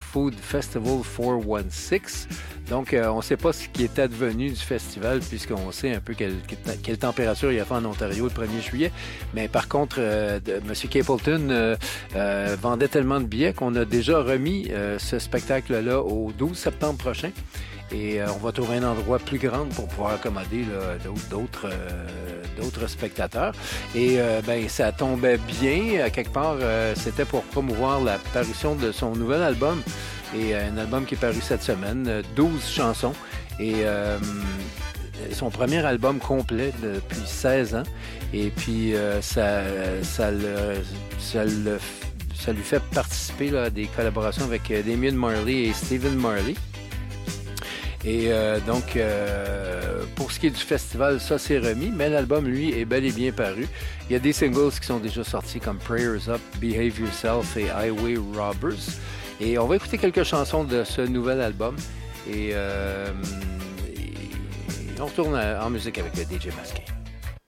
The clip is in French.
Food Festival 416. Donc, on ne sait pas ce qui est advenu du festival, puisqu'on sait un peu quelle température il a fait en Ontario le 1er juillet. Mais par contre, M. Capleton vendait tellement de billets qu'on a déjà remis ce spectacle-là au 12 septembre prochain. Et on va trouver un endroit plus grand pour pouvoir accommoder là, d'autres spectateurs. Et ça tombait bien. À quelque part, c'était pour promouvoir la parution de son nouvel album. Et un album qui est paru cette semaine, 12 chansons. Et son premier album complet depuis 16 ans. Et puis, ça lui fait participer là, à des collaborations avec Damian Marley et Stephen Marley. Et pour ce qui est du festival, ça s'est remis, mais l'album, lui, est bel et bien paru. Il y a des singles qui sont déjà sortis comme Prayers Up, Behave Yourself et Highway Robbers. Et on va écouter quelques chansons de ce nouvel album. Et on retourne en musique avec le DJ Masqué.